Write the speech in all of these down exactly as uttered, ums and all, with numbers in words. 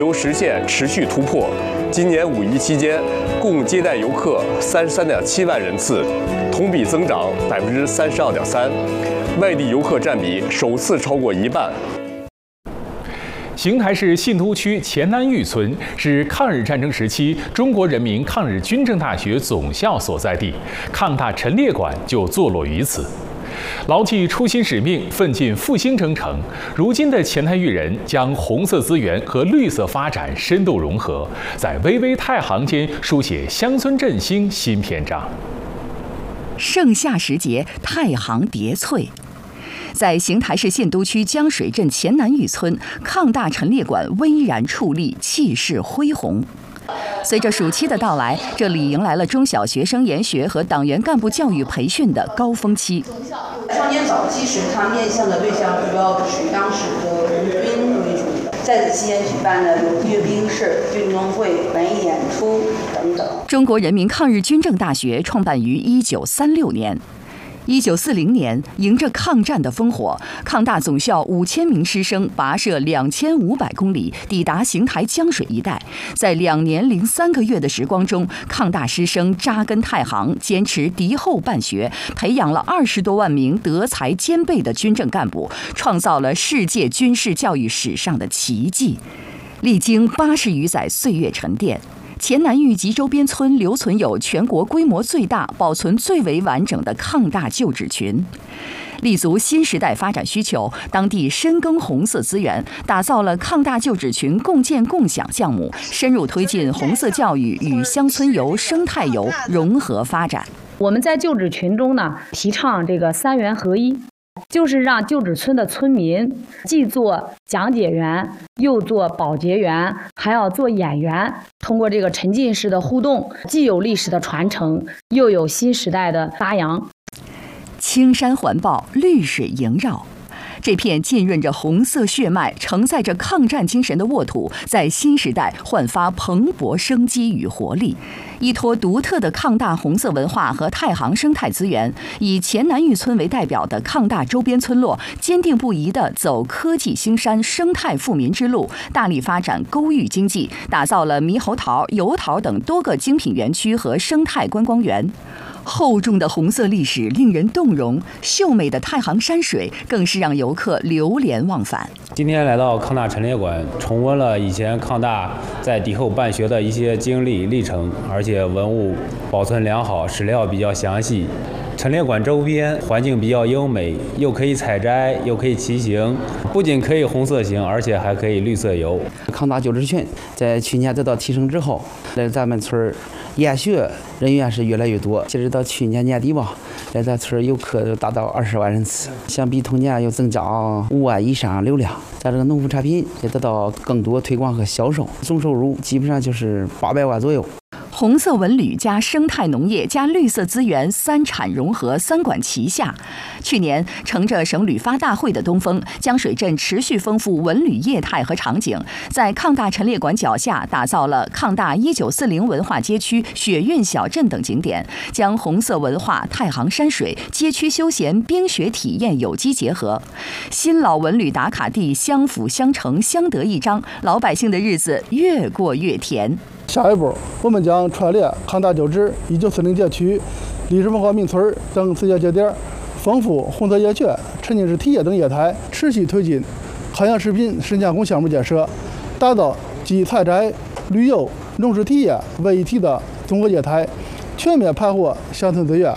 由实现持续突破。今年五一期间，共接待游客三十三点七万人次，同比增长百分之三十二点三，外地游客占比首次超过一半。 邢台市信都区前南峪村是抗日战争时期中国人民抗日军政大学总校所在地，抗大陈列馆就坐落于此。牢记初心使命，奋进复兴征程，如今的前南峪人将红色资源和绿色发展深度融合，在巍巍太行间书写乡村振兴新篇章。 盛夏时节，太行叠翠。 在邢台市信都区江水镇前南峪村，抗大陈列馆巍然矗立，气势恢宏。随着暑期的到来，这里迎来了中小学生研学和党员干部教育培训的高峰期。 少年早期时，它面向的对象主要是以当时的红军为主。在此期间举办的有阅兵式、运动会、文艺演出等等。 中国人民抗日军政大学创办于一九三六年。 一九四零年，迎着抗战的烽火，抗大总校五千名师生跋涉两千五百公里，抵达邢台江水一带。在两年零三个月的时光中，抗大师生扎根太行，坚持敌后办学，培养了二十多万名德才兼备的军政干部，创造了世界军事教育史上的奇迹。历经八十余载岁月沉淀。 前南峪及周边村留存有全国规模最大、保存最为完整的抗大旧址群，立足新时代发展需求，当地深耕红色资源，打造了抗大旧址群共建共享项目，深入推进红色教育与乡村游、生态游融合发展。 我们在旧址群中呢，提倡这个三元合一。 就是让旧址村的村民既做讲解员，又做保洁员，还要做演员。通过这个沉浸式的互动，既有历史的传承，又有新时代的发扬。 青山环抱，绿水萦绕。 这片浸润着红色血脉、承载着抗战精神的沃土，在新时代焕发蓬勃生机与活力。依托独特的抗大红色文化和太行生态资源，以前南峪村为代表的抗大周边村落，坚定不移地走科技兴山、生态富民之路，大力发展沟域经济，打造了猕猴桃、油桃等多个精品园区和生态观光园。 厚重的红色历史令人动容，秀美的太行山水更是让游客流连忘返。 今天来到抗大陈列馆，重温了以前抗大在敌后办学的一些经历历程，而且文物保存良好，史料比较详细。陈列馆周边环境比较优美，又可以采摘，又可以骑行，不仅可以红色行，而且还可以绿色游。 抗大旧址群在去年得到提升之后，在咱们村研学人员是越来越多，截止到去年年底吧，来咱村游客都达到二十万人次，相比同年又增加五万以上流量。咱这个农副产品也得到更多推广和销售，总收入基本上就是八百万左右。 红色文旅加生态农业加绿色资源三产融合三管齐下。去年乘着省旅发大会的东风，江水镇持续丰富文旅业态和场景，在抗大陈列馆脚下打造了抗大一九四零文化街区、雪韵小镇等景点，将红色文化、太行山水、街区休闲、冰雪体验有机结合，新老文旅打卡地相辅相成、相得益彰，老百姓的日子越过越甜。 下一步，我们将串联抗大旧址、一九四零街区、历史文化名村等自建节点，丰富红色夜泉、沉浸式体验等业态，持续推进海洋食品深加工项目建设，打造集采摘、旅游、农事体验为一体的综合业态，全面盘活乡村资源。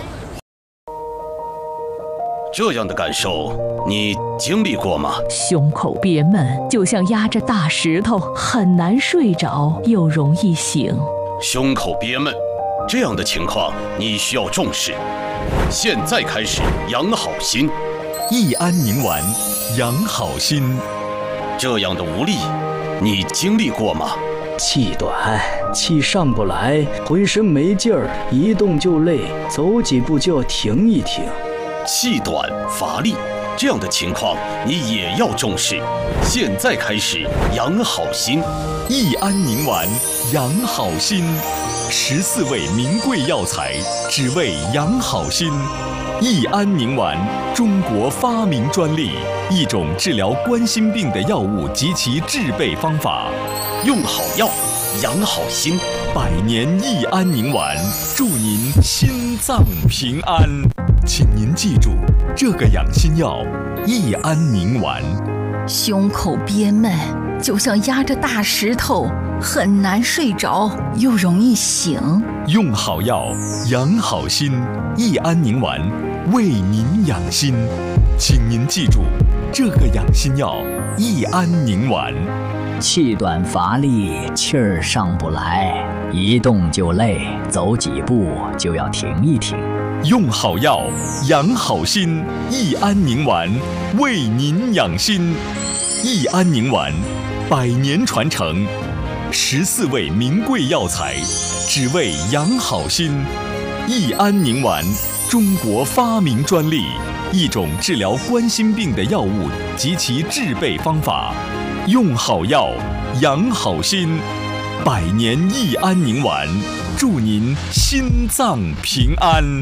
这样的感受，你经历过吗？ 胸口憋闷，就像压着大石头，很难睡着，又容易醒。 胸口憋闷，这样的情况你需要重视。现在开始养好心， 益安宁丸，养好心。 这样的无力，你经历过吗？ 气短，气上不来，浑身没劲儿，一动就累，走几步就要停一停。 气短乏力，这样的情况你也要重视。现在开始养好心， 益安宁丸，养好心。 十四味名贵药材，只为养好心。益安宁丸，中国发明专利，一种治疗冠心病的药物及其制备方法。 用好药，养好心。 百年益安宁丸，祝您心脏平安。请您记住，这个养心药益安宁丸。 胸口憋闷，就像压着大石头，很难睡着，又容易醒。 用好药，养好心。益安宁丸，为您养心。请您记住，这个养心药益安宁丸。 气短乏力，气儿上不来，一动就累，走几步就要停一停。 用好药，养好心。益安宁丸，为您养心。益安宁丸，百年传承，十四味名贵药材，只为养好心。益安宁丸，中国发明专利，一种治疗冠心病的药物及其制备方法。用好药，养好心。百年益安宁丸，祝您心脏平安。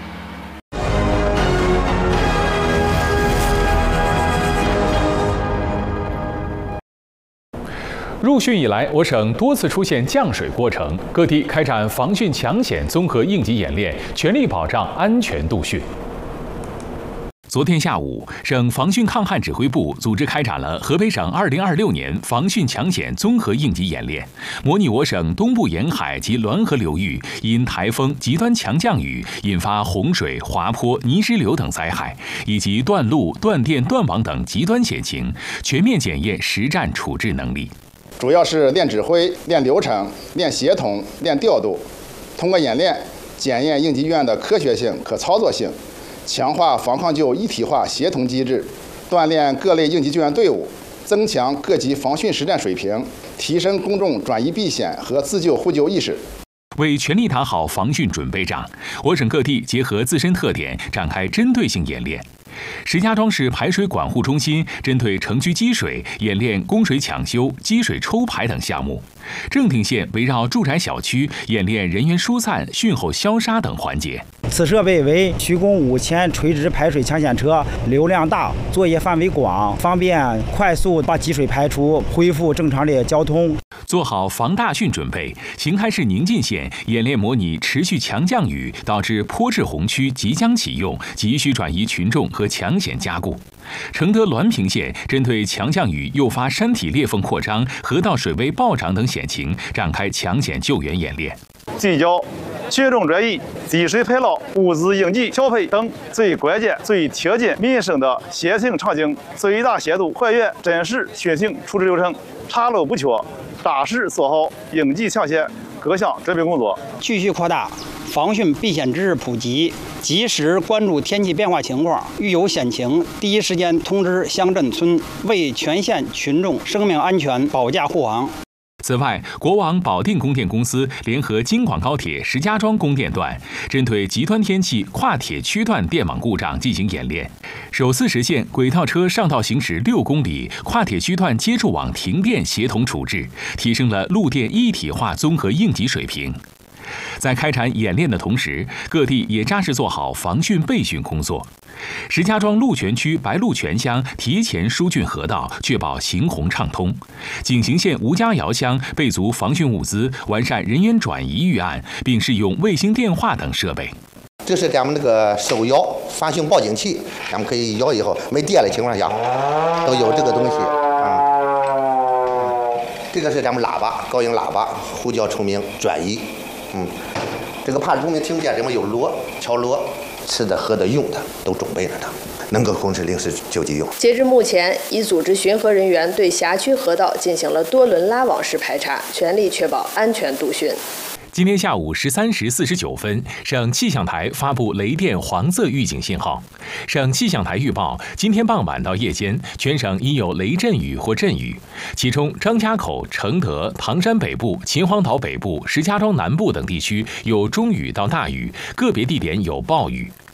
入汛以来，我省多次出现降水过程，各地开展防汛抢险综合应急演练，全力保障安全度汛。昨天下午，省防汛抗旱指挥部组织开展了河北省二零二六年防汛抢险综合应急演练，模拟我省东部沿海及滦河流域因台风、极端强降雨引发洪水、滑坡、泥石流等灾害，以及断路、断电、断网等极端险情，全面检验实战处置能力。 主要是练指挥、练流程、练协同、练调度，通过演练检验应急预案的科学性、可操作性。强化防抗救一体化协同机制，锻炼各类应急救援队伍，增强各级防汛实战水平，提升公众转移避险和自救互救意识。 为全力打好防汛准备仗，我省各地结合自身特点，展开针对性演练。石家庄市排水管护中心针对城区积水演练供水抢修、积水抽排等项目；正定县围绕住宅小区演练人员疏散、汛后消杀等环节。 此设备为虚供五千垂直排水抢险车，流量大，作业范围广，方便快速把积水排除，恢复正常的交通。 做好防大汛准备，邢台市宁晋县演练模拟持续强降雨导致坡质洪区即将启用，急需转移群众和抢险加固。承德滦平县针对强降雨诱发山体裂缝扩张、河道水位暴涨等险情，展开抢险救援演练。 聚焦群众转移、积水排涝、物资应急调配等最关键、最贴近民生的险情场景，最大限度还原真实汛情处置流程，查漏补缺，扎实做好应急抢险各项准备工作。 继续扩大防汛避险知识普及，及时关注天气变化情况，遇有险情第一时间通知乡镇村，为全县群众生命安全保驾护航。 此外，国网保定供电公司联合京广高铁石家庄供电段，针对极端天气跨铁区段电网故障进行演练，首次实现轨道车上道行驶六公里，跨铁区段接触网停电协同处置，提升了路电一体化综合应急水平。在开展演练的同时，各地也扎实做好防汛备汛工作。石家庄鹿泉区白鹿泉乡提前疏浚河道，确保行洪畅通。景行县吴家窑乡备足防汛物资，完善人员转移预案，并试用卫星电话等设备。 这是咱们那个手摇防汛报警器，咱们可以摇以后没电的情况下都有这个东西啊。这个是咱们喇叭，高音喇叭，呼叫虫鸣转移。嗯，这个怕虫鸣听不见，咱们有锣、敲锣，吃的、喝的、用的都准备着呢，能够控制临时救急用。 截至目前，已组织巡河人员对辖区河道进行了多轮拉网式排查，全力确保安全度汛。 今天下午十三时四十九分，省气象台发布雷电黄色预警信号。省气象台预报，今天傍晚到夜间，全省已有雷阵雨或阵雨，其中张家口、承德、唐山北部、秦皇岛北部、石家庄南部等地区有中雨到大雨，个别地点有暴雨。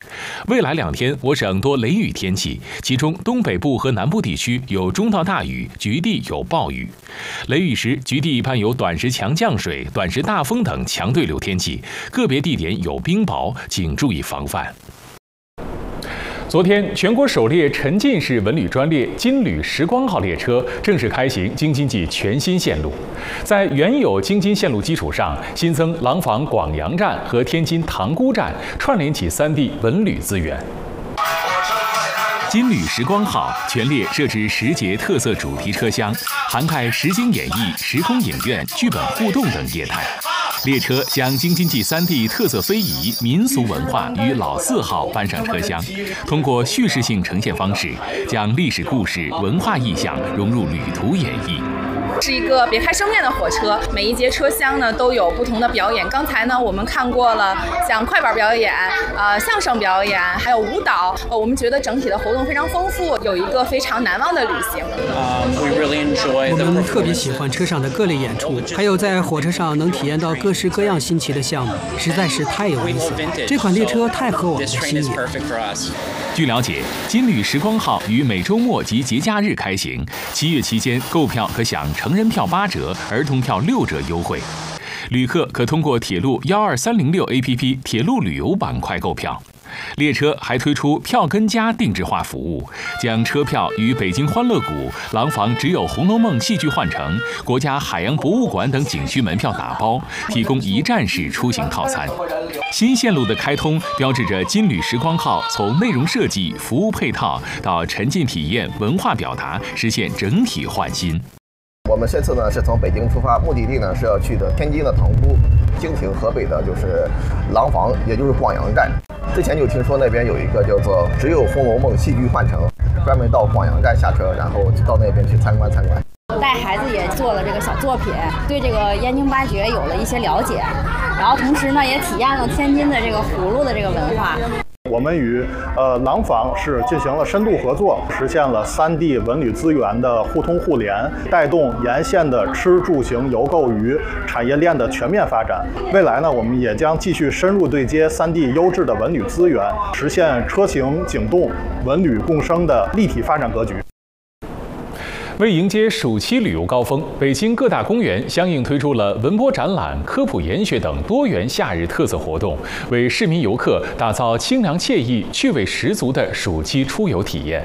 未来两天，我省多雷雨天气，其中东北部和南部地区有中到大雨，局地有暴雨。雷雨时，局地伴有短时强降水、短时大风等强对流天气，个别地点有冰雹，请注意防范。昨天，全国首列沉浸式文旅专列金旅时光号列车正式开行京津冀全新线路，在原有京津线路基础上，新增廊坊广阳站和天津塘沽站，串联起三地文旅资源。金旅时光号全列设置十节特色主题车厢，涵盖实景演绎、时空影院、剧本互动等业态。列车将京津冀三地特色非遗、民俗文化与老字号搬上车厢，通过叙事性呈现方式，将历史故事、文化意象融入旅途演绎。 是一个别开生面的火车，每一节车厢呢都有不同的表演。刚才呢我们看过了像快板表演、呃相声表演，还有舞蹈。呃，我们觉得整体的活动非常丰富，有一个非常难忘的旅行。 我们特别喜欢车上的各类演出，还有在火车上能体验到各式各样新奇的项目，实在是太有意思了。这款列车太合我们的心意。 据了解，金旅时光号于每周末及节假日开行，七月期间购票可享成人票八折、儿童票六折优惠。旅客可通过铁路幺二三零六 A P P 铁路旅游板块购票。列车还推出票根加定制化服务，将车票与北京欢乐谷、廊坊只有《红楼梦》戏剧换乘、国家海洋博物馆等景区门票打包，提供一站式出行套餐。新线路的开通，标志着金旅时光号从内容设计、服务配套到沉浸体验、文化表达，实现整体焕新。 我们这次呢是从北京出发，目的地呢是要去的天津的塘沽，经停河北的就是廊坊，也就是广阳站。之前就听说那边有一个叫做“只有《红楼梦》戏剧换乘”，专门到广阳站下车，然后到那边去参观参观。 带孩子也做了这个小作品，对这个燕京八绝有了一些了解，然后同时呢也体验了天津的这个葫芦的这个文化。 我们与呃廊坊是进行了深度合作，实现了三地文旅资源的互通互联，带动沿线的吃住行游购娱产业链的全面发展。未来呢，我们也将继续深入对接三地优质的文旅资源，实现车行景动、文旅共生的立体发展格局。 为迎接暑期旅游高峰，北京各大公园相应推出了文博展览、科普研学等多元夏日特色活动，为市民游客打造清凉惬意、趣味十足的暑期出游体验。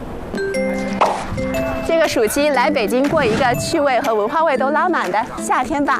这个暑期来北京过一个趣味和文化味都拉满的夏天吧。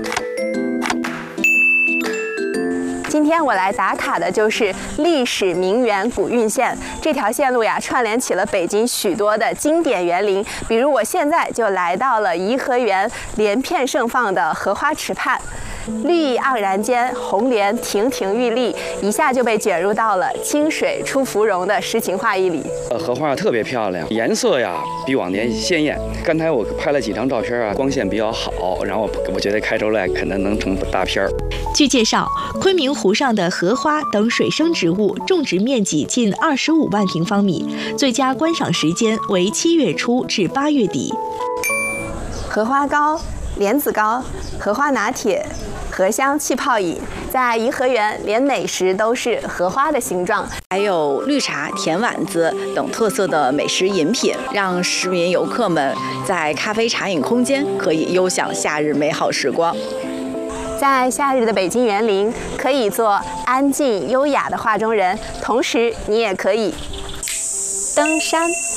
今天我来打卡的就是历史名园古运线，这条线路呀串联起了北京许多的经典园林，比如我现在就来到了颐和园连片盛放的荷花池畔，绿意盎然间，红莲亭亭玉立，一下就被卷入到了清水出芙蓉的诗情画意里。 呃，荷花特别漂亮，颜色呀比往年鲜艳。刚才我拍了几张照片啊，光线比较好，然后我觉得开出来可能能成大片儿。 据介绍，昆明湖上的荷花等水生植物种植面积近二十五万平方米，最佳观赏时间为七月初至八月底。 荷花糕、莲子糕、荷花拿铁、荷香气泡饮，在颐和园连美食都是荷花的形状， 还有绿茶、甜丸子等特色的美食饮品，让市民游客们在咖啡茶饮空间可以悠享夏日美好时光。 在夏日的北京园林，可以做安静优雅的画中人，同时你也可以登山。